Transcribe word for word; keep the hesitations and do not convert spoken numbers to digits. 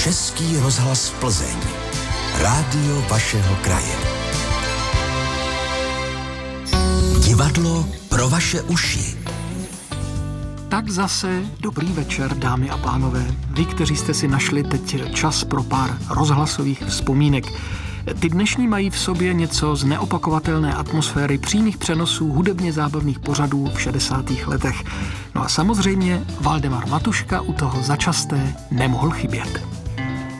Český rozhlas Plzeň. Rádio vašeho kraje. Divadlo pro vaše uši. Tak zase dobrý večer, dámy a pánové. Vy, kteří jste si našli teď čas pro pár rozhlasových vzpomínek. Ty dnešní mají v sobě něco z neopakovatelné atmosféry přímých přenosů hudebně zábavných pořadů v šedesátých letech. No a samozřejmě Valdemar Matuška u toho začasté nemohl chybět.